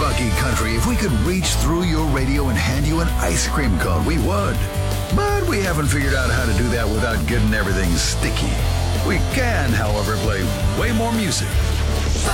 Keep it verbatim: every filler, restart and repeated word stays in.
Bucky Country, if we could reach through your radio and hand you an ice cream cone, we would. But we haven't figured out how to do that without getting everything sticky. We can, however, play way more music